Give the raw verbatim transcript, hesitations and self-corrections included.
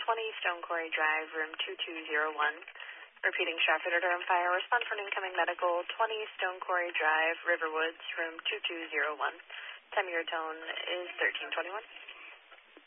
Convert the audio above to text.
twenty Stone Quarry Drive, room two two zero one. Repeating Stratford Durham Fire. Respond for an incoming medical, twenty Stone Quarry Drive, Riverwoods, room two two zero one. Time of your tone is thirteen twenty-one.